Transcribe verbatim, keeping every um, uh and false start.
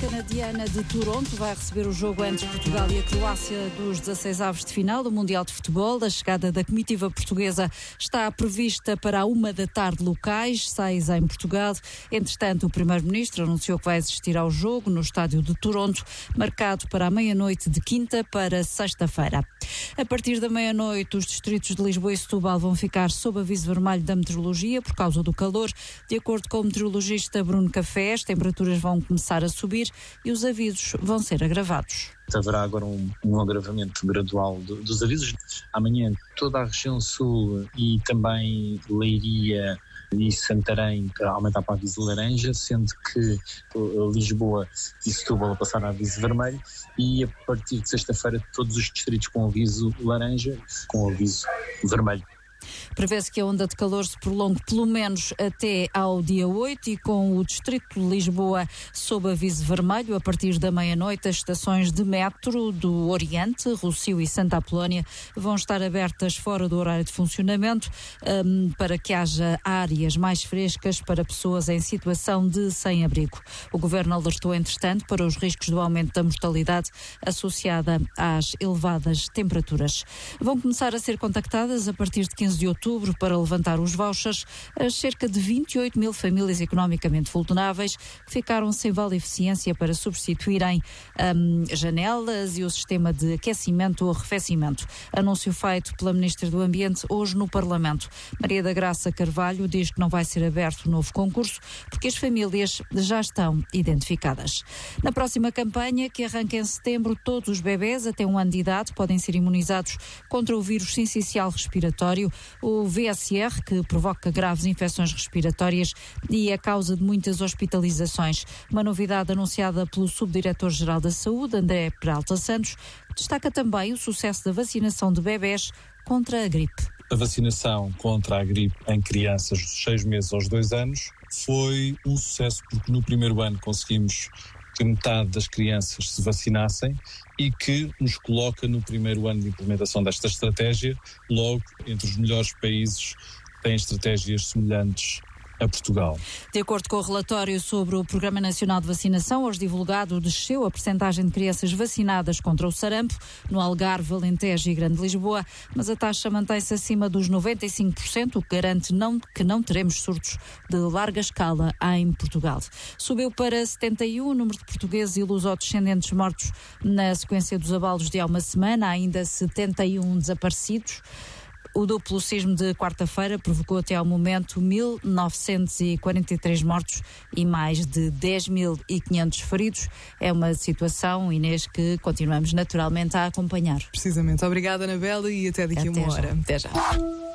canadiana de Toronto vai receber o jogo entre Portugal e a Croácia dos dezasseis avos de final do Mundial de Futebol. A chegada da comitiva portuguesa está prevista para a uma da tarde locais, seis em Portugal. Entretanto, o primeiro-ministro anunciou que vai assistir ao jogo no estádio de Toronto, marcado para a meia-noite de quinta para sexta-feira. A partir da meia-noite, os distritos de Lisboa e Setúbal vão ficar sob aviso vermelho da meteorologia por causa do calor. De acordo com o meteorologista Bruno Café, as temperaturas vão começar a subir e os avisos vão ser agravados. Haverá agora um, um agravamento gradual do, dos avisos. Amanhã toda a região sul e também Leiria e Santarém aumentar para aviso laranja, sendo que Lisboa e Setúbal a passar a aviso vermelho, e a partir de sexta-feira todos os distritos com aviso laranja, com aviso vermelho. Prevê-se que a onda de calor se prolongue pelo menos até ao dia oito e com o distrito de Lisboa sob aviso vermelho a partir da meia-noite. As estações de metro do Oriente, Rossio e Santa Apolónia vão estar abertas fora do horário de funcionamento um, para que haja áreas mais frescas para pessoas em situação de sem-abrigo. O Governo alertou, entretanto, para os riscos do aumento da mortalidade associada às elevadas temperaturas. Vão começar a ser contactadas a partir de quinze de outubro para levantar os vouchers as cerca de vinte e oito mil famílias economicamente vulneráveis que ficaram sem vale eficiência para substituírem um, janelas e o sistema de aquecimento ou arrefecimento. Anúncio feito pela Ministra do Ambiente hoje no Parlamento. Maria da Graça Carvalho diz que não vai ser aberto novo concurso porque as famílias já estão identificadas. Na próxima campanha, que arranca em setembro, todos os bebés até um ano de idade podem ser imunizados contra o vírus sincicial respiratório, o V S R, que provoca graves infecções respiratórias e é causa de muitas hospitalizações. Uma novidade anunciada pelo Subdiretor-Geral da Saúde, André Peralta Santos, destaca também o sucesso da vacinação de bebés contra a gripe. A vacinação contra a gripe em crianças dos seis meses aos dois anos foi um sucesso porque no primeiro ano conseguimos que metade das crianças se vacinassem e que nos coloca no primeiro ano de implementação desta estratégia, logo entre os melhores países que têm estratégias semelhantes a Portugal. De acordo com o relatório sobre o Programa Nacional de Vacinação, hoje divulgado, desceu a percentagem de crianças vacinadas contra o sarampo no Algarve, Alentejo e Grande Lisboa, mas a taxa mantém-se acima dos noventa e cinco por cento, o que garante não, que não teremos surtos de larga escala em Portugal. Subiu para setenta e um o número de portugueses e lusodescendentes mortos na sequência dos abalos de há uma semana, há ainda setenta e um desaparecidos. O duplo sismo de quarta-feira provocou até ao momento mil novecentos e quarenta e três mortos e mais de dez mil e quinhentos feridos. É uma situação, Inês, que continuamos naturalmente a acompanhar. Precisamente. Obrigada, Anabela, e até daqui a uma hora. Até já.